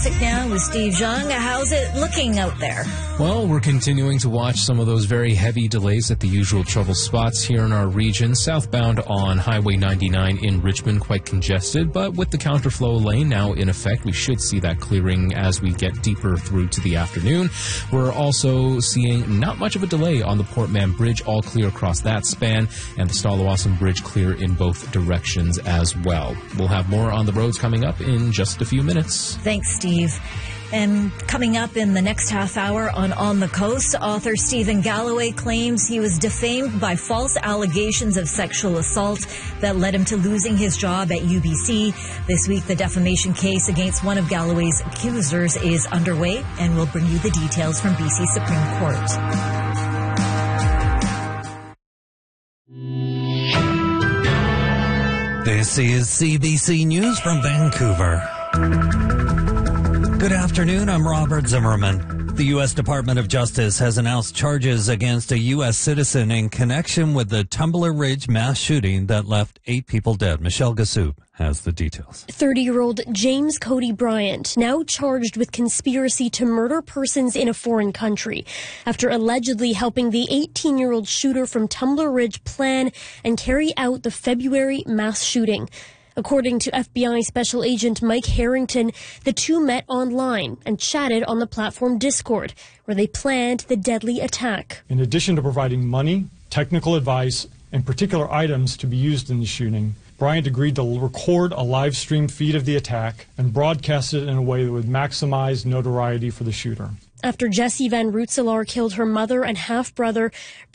Now with Steve Zhang. How's it looking out there? Well, we're continuing to watch some of those very heavy delays at the usual trouble spots here in our region. Southbound on Highway 99 in Richmond, quite congested, but with the counterflow lane now in effect, we should see that clearing as we get deeper through to the afternoon. We're also seeing not much of a delay on the Port Mann Bridge, all clear across that span, and the Stalawasan Bridge clear in both directions as well. We'll have more on the roads coming up in just a few minutes. Thanks, Steve. And coming up in the next half hour on the Coast, author Stephen Galloway claims he was defamed by false allegations of sexual assault that led him to losing his job at UBC. This week, the defamation case against one of Galloway's accusers is underway, and we'll bring you the details from BC Supreme Court. This is CBC News from Vancouver. Good afternoon, I'm Robert Zimmerman. The U.S. Department of Justice has announced charges against a U.S. citizen in connection with the Tumbler Ridge mass shooting that left 8 people dead. Michelle Gassoub has the details. 30-year-old James Cody Bryant, now charged with conspiracy to murder persons in a foreign country, after allegedly helping the 18-year-old shooter from Tumbler Ridge plan and carry out the February mass shooting. According to FBI Special Agent Mike Harrington, the two met online and chatted on the platform Discord, where they planned the deadly attack. In addition to providing money, technical advice, and particular items to be used in the shooting, Bryant agreed to record a live stream feed of the attack and broadcast it in a way that would maximize notoriety for the shooter. After Jessie Van Rootselaar killed her mother and half-brother,